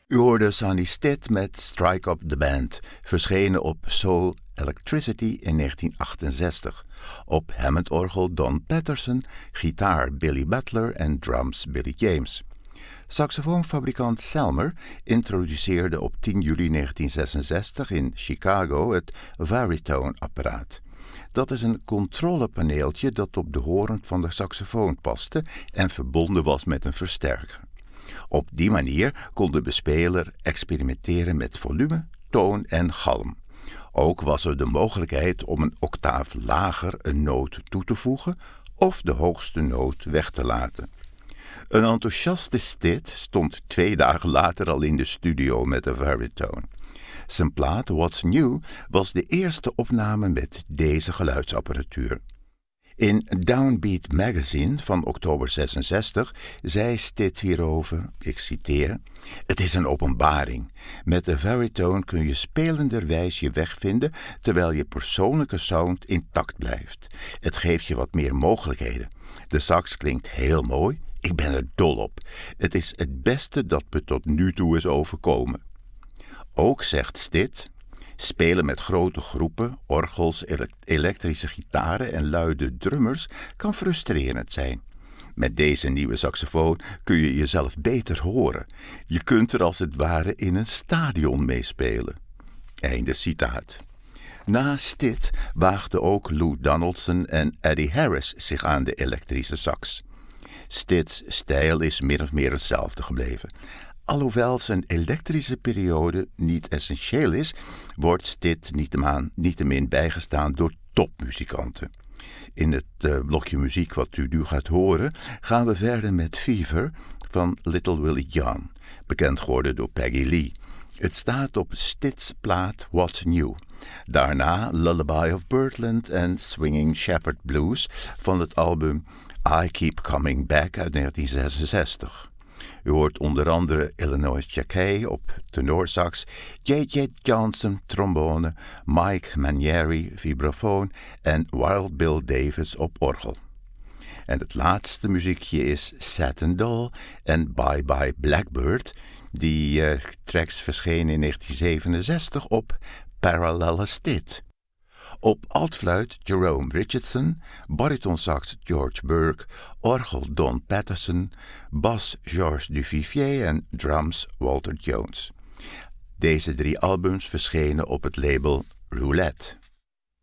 U hoorde Sonny Stitt met Strike Up the Band, verschenen op Soul Electricity in 1968. Op Hammond-orgel Don Patterson, gitaar Billy Butler en drums Billy James. Saxofoonfabrikant Selmer introduceerde op 10 juli 1966 in Chicago het Varitone-apparaat. Dat is een controlepaneeltje dat op de hoorn van de saxofoon paste en verbonden was met een versterker. Op die manier kon de bespeler experimenteren met volume, toon en galm. Ook was er de mogelijkheid om een octaaf lager een noot toe te voegen of de hoogste noot weg te laten. Een enthousiaste Stitt stond 2 dagen later al in de studio met de Varitone. Zijn plaat What's New was de eerste opname met deze geluidsapparatuur. In Downbeat Magazine van oktober 66 zei Stitt hierover, ik citeer: "Het is een openbaring. Met de Varitone kun je spelenderwijs je weg vinden terwijl je persoonlijke sound intact blijft. Het geeft je wat meer mogelijkheden. De sax klinkt heel mooi. Ik ben er dol op. Het is het beste dat me tot nu toe is overkomen." Ook zegt Stitt: "Spelen met grote groepen, orgels, elektrische gitaren en luide drummers kan frustrerend zijn. Met deze nieuwe saxofoon kun je jezelf beter horen. Je kunt er als het ware in een stadion meespelen." Einde citaat. Na Stitt waagden ook Lou Donaldson en Eddie Harris zich aan de elektrische sax. Stitts stijl is min of meer hetzelfde gebleven. Alhoewel zijn elektrische periode niet essentieel is, wordt Stitt niettemin bijgestaan door topmuzikanten. In het blokje muziek wat u nu gaat horen, gaan we verder met Fever van Little Willie John, bekend geworden door Peggy Lee. Het staat op Stitts plaat What's New. Daarna Lullaby of Birdland en Swinging Shepherd Blues van het album I Keep Coming Back uit 1966. U hoort onder andere Illinois Jacquet op tenorsax, J.J. Johnson trombone, Mike Manieri vibrafoon en Wild Bill Davis op orgel. En het laatste muziekje is Satin Doll en Bye Bye Blackbird. Die tracks verschenen in 1967 op Parallel Stitt. Op altfluit Jerome Richardson, baritonsax George Burke, orgel Don Patterson, bas Georges Duvivier en drums Walter Jones. Deze 3 albums verschenen op het label Roulette.